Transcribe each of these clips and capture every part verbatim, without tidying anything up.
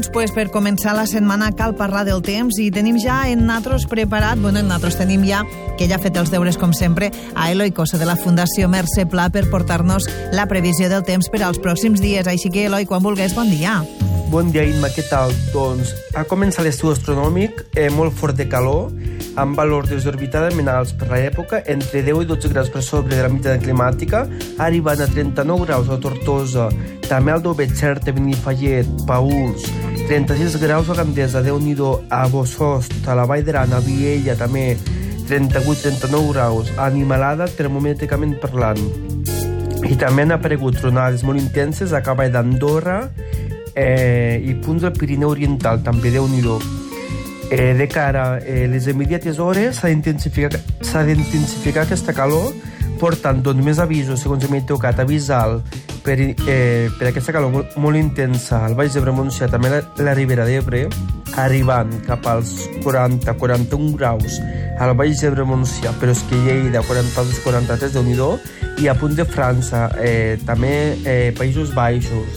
Pues per començar la setmana cal parlar del temps i tenim ja en Natros preparat, bueno, en Natros tenim ja, que ja ha fet els deures com sempre, a Eloi Cossa de la Fundació Mercè Pla per portar-nos la previsió del temps per als pròxims dies. Així que, Eloi, quan vulguis, bon dia. Bon dia, Imma, què tal? Doncs ha començat l'estiu astronòmic eh, molt fort de calor, amb valors desorbitadament alts per l'època, entre deu i dotze graus per sobre de la mitjana climàtica, arribant a trenta-nou graus a Tortosa, també al Dovet, Xerta, Benifallet, Paüls, trenta-sis graus a Gandesa, Déu-n'hi-do, a Bossòst, a la Vall d'Aran, a Viella, també trenta-vuit trenta-nou graus, a Animalada, termomètricament parlant. I també han aparegut tronades molt intenses a Cavall d'Andorra eh, i punts del Pirineu Oriental, també Déu-n'hi-do. Eh, de cara a eh, les immediates hores s'ha d'intensificar s'ha d'intensificar aquesta calor, portant doncs, més avisos, segons el Meteocat, avís alt per, eh, per aquesta calor molt, molt intensa al Baix d'Ebre, Montsià, també la, la Ribera d'Ebre, arribant cap als quaranta quaranta-un graus al Baix d'Ebre, Montsià, però és que Lleida, quaranta-dos quaranta-tres, Déu-n'hi-do, i a punt de França, eh, també eh, Països Baixos,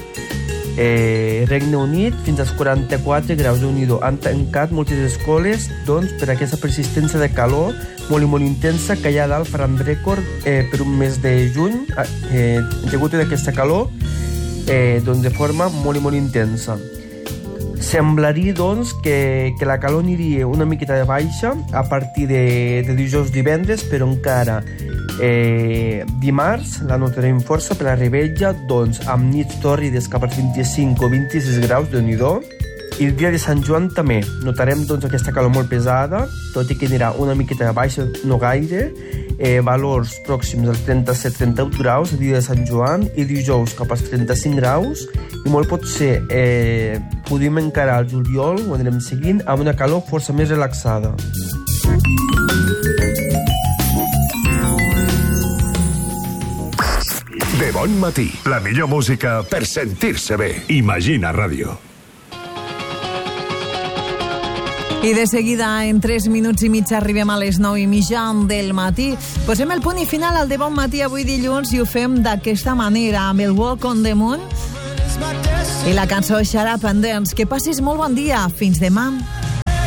Eh, Regne Unit fins als quaranta-quatre graus, Déu-n'hi-do. Han tancat moltes escoles doncs, per aquesta persistència de calor molt i molt intensa que allà dalt faran rècord eh, per un mes de juny eh, degut a aquesta calor eh, doncs, de forma molt i molt intensa. Semblaria doncs, que, que la calor aniria una miqueta de baixa a partir de, de dijous divendres, però encara eh, dimarts la notarem força per la Revetlla, doncs, amb nits tòrrides cap als vint-i-cinc o vint-i-sis graus, Déu-n'hi-do. I el dia de Sant Joan també notarem doncs, aquesta calor molt pesada, tot i que anirà una miqueta de baixa, no gaire, eh, valors pròxims als trenta-set trenta-vuit graus el dia de Sant Joan, i dijous cap als trenta-cinc graus, i molt pot ser eh, podem encarar el juliol, ho anirem seguint, amb una calor força més relaxada. De bon matí, la millor música per sentir-se bé. Imagina Ràdio. I de seguida, en tres minuts i mig, arribem a les nou i mitja del matí. Posem el punt i final al De Bon Matí avui dilluns i ho fem d'aquesta manera, amb el Walk on the Moon i la cançó Xarà Pendents. Que passis molt bon dia. Fins demà.